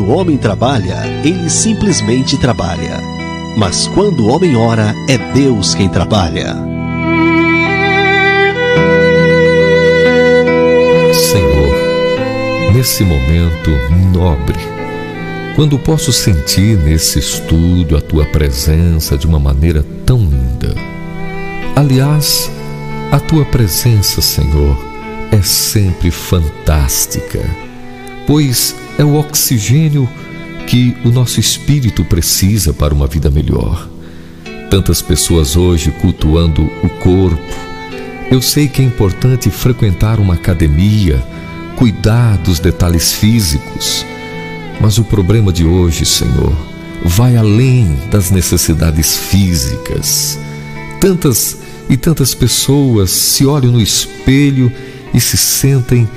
o homem trabalha, ele simplesmente trabalha. Mas quando o homem ora, é Deus quem trabalha. Senhor, nesse momento nobre, quando posso sentir nesse estudo a Tua presença de uma maneira tão linda. Aliás, a Tua presença, Senhor, é sempre fantástica, pois é o oxigênio que o nosso espírito precisa para uma vida melhor. Tantas pessoas hoje cultuando o corpo. Eu sei que é importante frequentar uma academia, cuidar dos detalhes físicos, mas o problema de hoje, Senhor, vai além das necessidades físicas. Tantas e tantas pessoas se olham no espelho e se sentem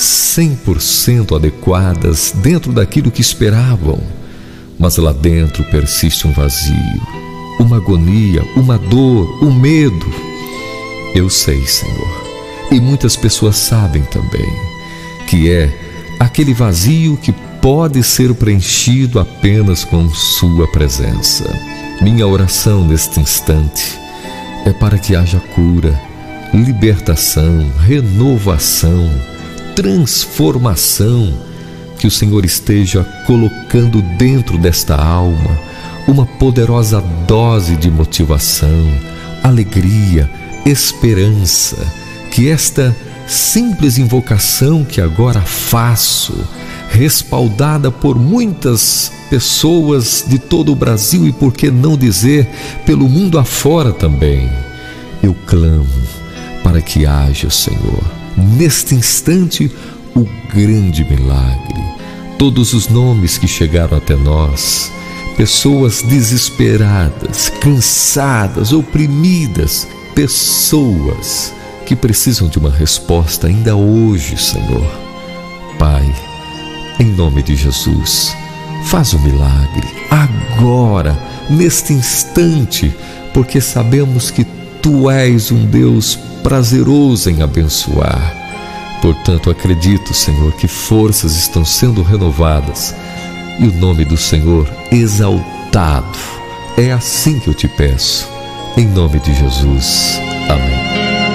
100% adequadas dentro daquilo que esperavam, mas lá dentro persiste um vazio, uma agonia, uma dor, um medo. Eu sei, Senhor, e muitas pessoas sabem também, que é aquele vazio que pode ser preenchido apenas com Sua presença. Minha oração neste instante é para que haja cura, libertação, renovação, transformação, que o Senhor esteja colocando dentro desta alma uma poderosa dose de motivação, alegria, esperança, que esta simples invocação que agora faço, respaldada por muitas pessoas de todo o Brasil e, por que não dizer, pelo mundo afora também, eu clamo para que haja, Senhor, neste instante, o grande milagre. Todos os nomes que chegaram até nós, pessoas desesperadas, cansadas, oprimidas, pessoas que precisam de uma resposta ainda hoje, Senhor. Pai, em nome de Jesus, faz o milagre agora, neste instante, porque sabemos que Tu és um Deus prazeroso em abençoar. Portanto, acredito, Senhor, que forças estão sendo renovadas e o nome do Senhor exaltado. É assim que eu te peço, em nome de Jesus. Amém.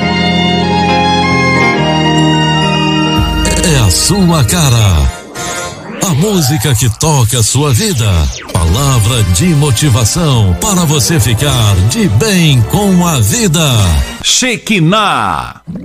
É a sua cara. A música que toca a sua vida. Palavra de motivação para você ficar de bem com a vida. Shekinah.